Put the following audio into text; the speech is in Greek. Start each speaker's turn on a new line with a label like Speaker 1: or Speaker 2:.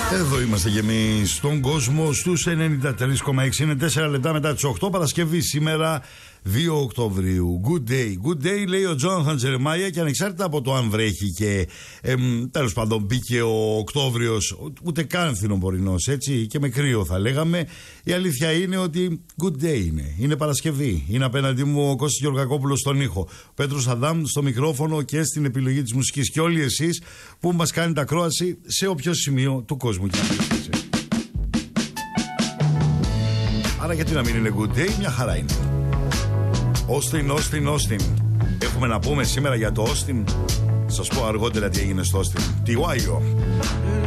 Speaker 1: Εδώ είμαστε κι εμείς στον κόσμο στους 93,6. Είναι 4 λεπτά μετά τις 8, Παρασκευή σήμερα, 2 Οκτωβρίου. Good day, good day, λέει ο Τζόναθαν Τζερεμάια, και ανεξάρτητα από το αν βρέχει και τέλος πάντων μπήκε ο Οκτώβριος, ούτε καν φθινοπορεινός, έτσι, και με κρύο θα λέγαμε, η αλήθεια είναι ότι good day είναι. Είναι Παρασκευή. Είναι απέναντί μου ο Κώστας Γεωργακόπουλος στον ήχο, ο Πέτρος Αδάμ στο μικρόφωνο και στην επιλογή της μουσικής, και όλοι εσείς που μας κάνετε ακρόαση σε όποιο σημείο του κόσμου και αν είστε. Άρα γιατί να μην είναι good day, μια χαρά είναι. Austin. Έχουμε να πούμε σήμερα για το Austin. Σας πω αργότερα τι έγινε στο Austin. Τι Βάιο.